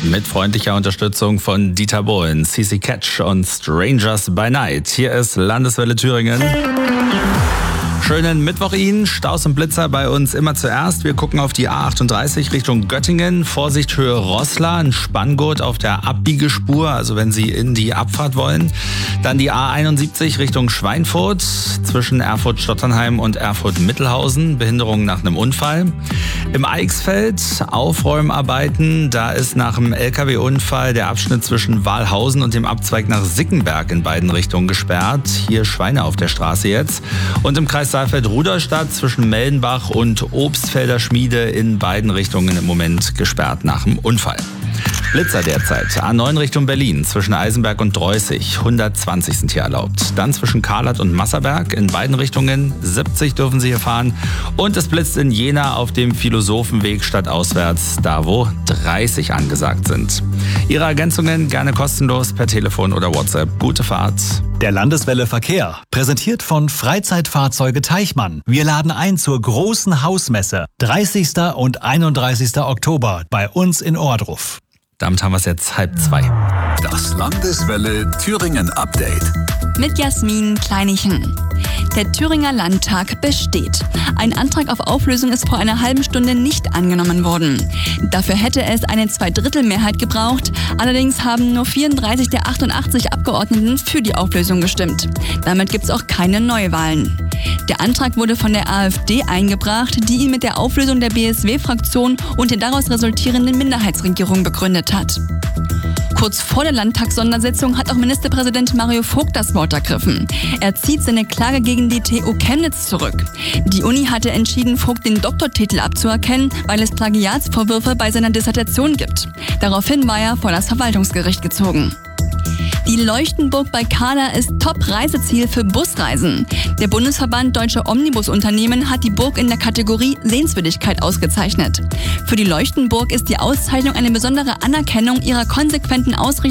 Mit freundlicher Unterstützung von Dieter Bohlen, CC Catch und Strangers by Night. Hier ist Landeswelle Thüringen. Schönen Mittwoch Ihnen. Staus und Blitzer bei uns immer zuerst. Wir gucken auf die A38 Richtung Göttingen. Vorsicht Höhe Roßla, ein Spanngurt auf der Abbiegespur, also wenn Sie in die Abfahrt wollen. Dann die A71 Richtung Schweinfurt zwischen Erfurt-Stotternheim und Erfurt-Mittelhausen. Behinderung nach einem Unfall. Im Eichsfeld Aufräumarbeiten. Da ist nach einem LKW-Unfall der Abschnitt zwischen Wahlhausen und dem Abzweig nach Sickenberg in beiden Richtungen gesperrt. Hier Schweine auf der Straße jetzt. Und im Kreis Saalfeld-Rudolstadt zwischen Meldenbach und Obstfelder Schmiede in beiden Richtungen im Moment gesperrt nach dem Unfall. Blitzer derzeit. A9 Richtung Berlin zwischen Eisenberg und Dreußig. 120 sind hier erlaubt. Dann zwischen Karlat und Masserberg in beiden Richtungen. 70 dürfen Sie hier fahren. Und es blitzt in Jena auf dem Philosophenweg stadtauswärts, da wo 30 angesagt sind. Ihre Ergänzungen gerne kostenlos per Telefon oder WhatsApp. Gute Fahrt. Der Landeswelle Verkehr, präsentiert von Freizeitfahrzeuge Teichmann. Wir laden ein zur großen Hausmesse, 30. und 31. Oktober bei uns in Ohrdruf. Damit haben wir es jetzt 1:30. Das Landeswelle Thüringen Update. Mit Jasmin Kleinichen. Der Thüringer Landtag besteht. Ein Antrag auf Auflösung ist vor einer halben Stunde nicht angenommen worden. Dafür hätte es eine Zweidrittelmehrheit gebraucht. Allerdings haben nur 34 der 88 Abgeordneten für die Auflösung gestimmt. Damit gibt es auch keine Neuwahlen. Der Antrag wurde von der AfD eingebracht, die ihn mit der Auflösung der BSW-Fraktion und der daraus resultierenden Minderheitsregierung begründet hat. Kurz vor der Landtagssondersitzung hat auch Ministerpräsident Mario Vogt das Wort ergriffen. Er zieht seine Klage gegen die TU Chemnitz zurück. Die Uni hatte entschieden, Vogt den Doktortitel abzuerkennen, weil es Plagiatsvorwürfe bei seiner Dissertation gibt. Daraufhin war er vor das Verwaltungsgericht gezogen. Die Leuchtenburg bei Kahler ist Top-Reiseziel für Busreisen. Der Bundesverband Deutscher Omnibusunternehmen hat die Burg in der Kategorie Sehenswürdigkeit ausgezeichnet. Für die Leuchtenburg ist die Auszeichnung eine besondere Anerkennung ihrer konsequenten Ausrichtung